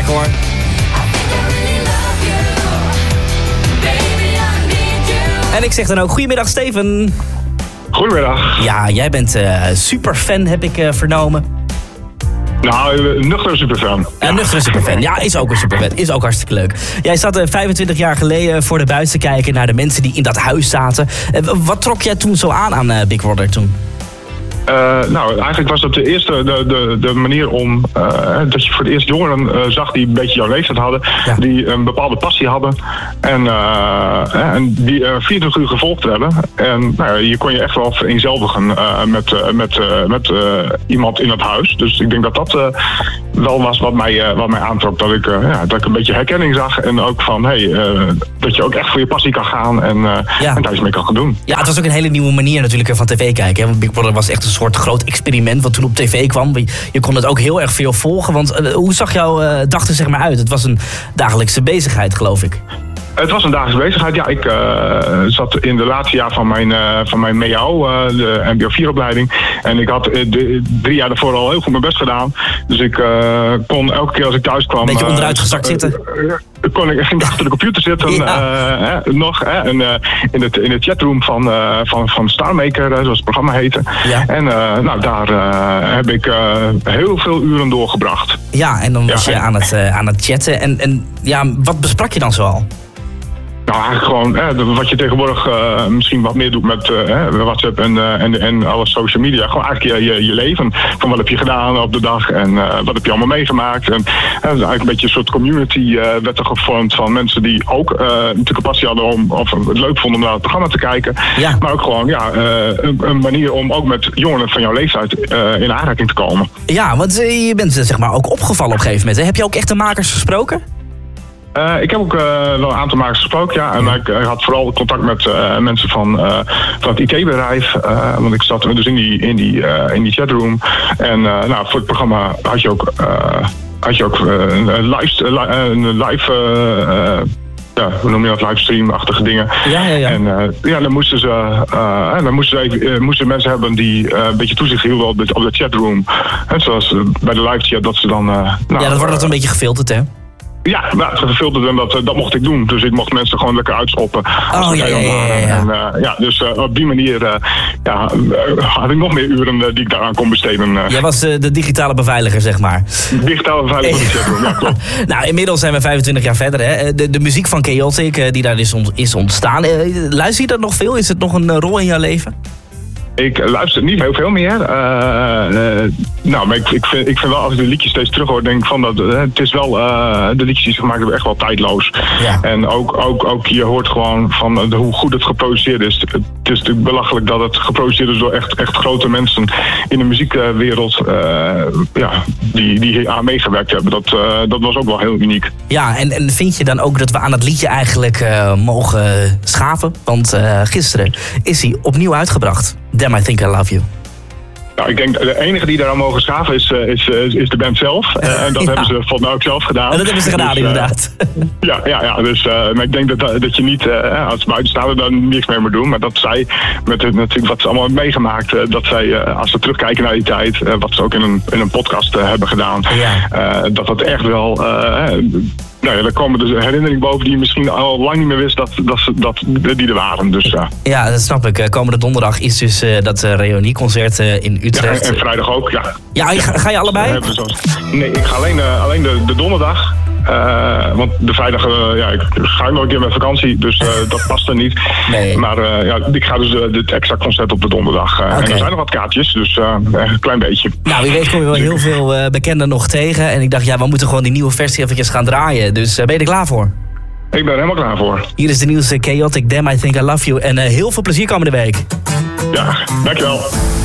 track hoor. En ik zeg dan ook goedemiddag Steven. Goedemiddag. Ja, jij bent superfan heb ik vernomen. Nou, nuchtere superfan. Nuchtere superfan. Ja, is ook een superfan. Is ook hartstikke leuk. Jij zat 25 jaar geleden voor de buis te kijken naar de mensen die in dat huis zaten. Wat trok jij toen zo aan Big Brother toen? Nou, eigenlijk was dat de eerste de manier om dat je voor het eerst jongeren zag die een beetje jouw leeftijd hadden, ja. Die een bepaalde passie hadden en die 24 uur gevolgd hebben. En je kon je echt wel vereenzelvigen met iemand in het huis. Dus ik denk dat dat wel was wat mij aantrok. Dat ik een beetje herkenning zag en ook van dat je ook echt voor je passie kan gaan en daar iets mee kan gaan doen. Ja, het was ook een hele nieuwe manier natuurlijk van tv kijken. Hè? Want Big Brother was echt een soort groot experiment wat toen op tv kwam. Je kon het ook heel erg veel volgen. Want hoe zag jouw dag er zeg maar uit? Het was een dagelijkse bezigheid, geloof ik. Het was een dagelijkse bezigheid. Ja, ik zat in de laatste jaar van mijn MEO, de MBO 4-opleiding. En ik had 3 jaar daarvoor al heel goed mijn best gedaan. Dus ik kon elke keer als ik thuis kwam... Beetje onderuit gezakt zitten? Ik ging achter de computer zitten, in de chatroom van Starmaker, zoals het programma heette. Ja. En daar heb ik heel veel uren doorgebracht. Ja, en dan was je aan het chatten. En wat besprak je dan zoal? Nou, eigenlijk gewoon wat je tegenwoordig misschien wat meer doet met WhatsApp en alle social media. Gewoon eigenlijk je leven. Van wat heb je gedaan op de dag en wat heb je allemaal meegemaakt. En eigenlijk een beetje een soort community werd er gevormd van mensen die ook natuurlijk een passie hadden of het leuk vonden om naar het programma te kijken. Ja. Maar ook gewoon een manier om ook met jongeren van jouw leeftijd in aanraking te komen. Ja, want je bent zeg maar ook opgevallen op een gegeven moment. Hè? Heb je ook echt de makers gesproken? Ik heb ook wel een aantal makers gesproken, ja. En ik had vooral contact met mensen van het IT-bedrijf. Want ik zat dus in die chatroom. En voor het programma had je ook een live hoe noem je dat, livestream-achtige dingen. Ja. En dan moesten mensen hebben die een beetje toezicht hielden op de chatroom. En zoals bij de live chat dat ze dan... dat wordt dat een beetje gefilterd, hè? Ja, gefilterd en dat mocht ik doen. Dus ik mocht mensen gewoon lekker uitschoppen. Dus op die manier had ik nog meer uren die ik daaraan kon besteden. Jij was de digitale beveiliger, zeg maar. Digitale beveiliger van de chatroom, ja, klopt. Nou, inmiddels zijn we 25 jaar verder. Hè? De muziek van Chaotic, die daar is ontstaan. Luister je dat nog veel? Is het nog een rol in jouw leven? Ik luister niet heel veel meer. Maar ik vind wel, als ik de liedjes steeds terug hoor, denk ik van dat het is wel de liedjes die ze gemaakt hebben echt wel tijdloos. Ja. En ook je hoort gewoon van hoe goed het geproduceerd is. Het is natuurlijk belachelijk dat het geproduceerd is door echt grote mensen in de muziekwereld die aan meegewerkt hebben. Dat was ook wel heel uniek. Ja, en vind je dan ook dat we aan het liedje eigenlijk mogen schaven? Want gisteren is hij opnieuw uitgebracht. Damn, I Think I Love You. Nou, ik denk de enige die daaraan mogen schaven is de band zelf. En dat hebben ze volgens mij ook zelf gedaan. En dat hebben ze gedaan, inderdaad. Dus maar ik denk dat je niet als buitenstaander daar niks mee moet doen. Maar dat zij, met natuurlijk wat ze allemaal hebben meegemaakt, dat zij, als ze terugkijken naar die tijd, wat ze ook in een podcast hebben gedaan, dat echt wel... er komen dus herinneringen boven die je misschien al lang niet meer wist dat die er waren. Dus, Ja, dat snap ik. Komende donderdag is dus dat reunieconcert in Utrecht. Ja, en vrijdag ook, ja. Ja, ga je allebei? Nee, ik ga alleen de donderdag. Want de vrijdag ik ga nog een keer met vakantie, dus dat past er niet. Nee. Maar ik ga dus het extra concert op de donderdag. Okay. En er zijn nog wat kaartjes, dus een klein beetje. Nou, wie weet kom je wel heel veel bekenden nog tegen. En ik dacht, we moeten gewoon die nieuwe versie eventjes gaan draaien. Dus ben je er klaar voor? Ik ben er helemaal klaar voor. Hier is de nieuwste Chaotic, Damn, I Think I Love You. En heel veel plezier komende week. Ja, dankjewel.